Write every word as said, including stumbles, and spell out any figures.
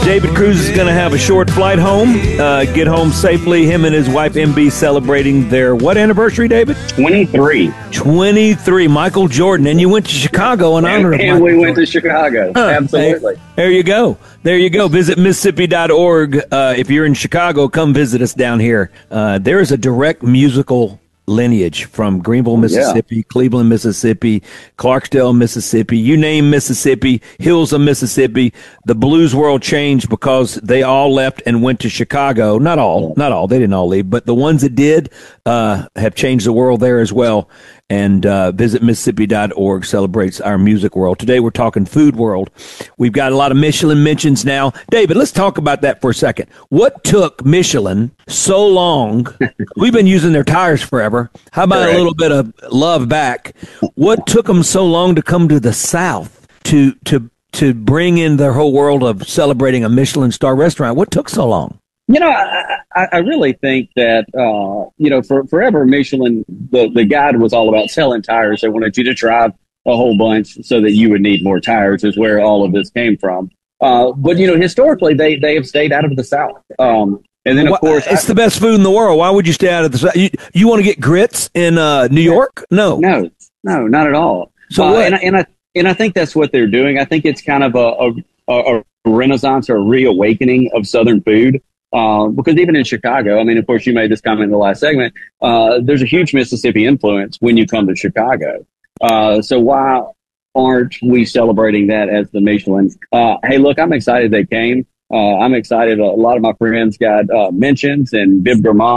David Cruz is going to have a short flight home, uh, get home safely. Him and his wife, M B, celebrating their what anniversary, David? twenty-three. twenty-three. Michael Jordan. And you went to Chicago in honor of And Michael we went Jordan. to Chicago. Huh. Absolutely. Hey, there you go. There you go. Visit Mississippi dot org. Uh, if you're in Chicago, come visit us down here. Uh, there is a direct musical lineage from Greenville, Mississippi, yeah. Cleveland, Mississippi, Clarksdale, Mississippi, you name Mississippi, hills of Mississippi. The blues world changed because they all left and went to Chicago. Not all, not all. They didn't all leave, but the ones that did uh, have changed the world there as well. And uh, visit Mississippi dot org celebrates our music world. Today we're talking food world. We've got a lot of Michelin mentions now. David, let's talk about that for a second. What took Michelin so long? We've been using their tires forever. How about Correct. a little bit of love back? What took them so long to come to the South to to to bring in their whole world of celebrating a Michelin star restaurant? What took so long? You know, I, I really think that, uh, you know, for forever, Michelin, the, the guide was all about selling tires. They wanted you to drive a whole bunch so that you would need more tires is where all of this came from. Uh, but, you know, historically, they, they have stayed out of the South. Um, and then, of course, it's I, the best food in the world. Why would you stay out of the South? You, you want to get grits in uh, New York? No. No, no, not at all. So uh, what? And, and, I, and I think that's what they're doing. I think it's kind of a, a, a renaissance or a reawakening of Southern food. Uh, because even in Chicago, I mean, of course, you made this comment in the last segment, uh, there's a huge Mississippi influence when you come to Chicago. Uh, so why aren't we celebrating that as the Michelin? Uh, hey, look, I'm excited they came. Uh, I'm excited. A lot of my friends got uh, mentions and Bib Gourmand